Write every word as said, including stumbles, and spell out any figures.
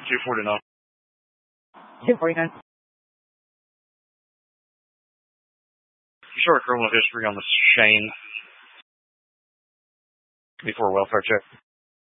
two forty-nine. two forty-nine. Short criminal history on the Shane before welfare check.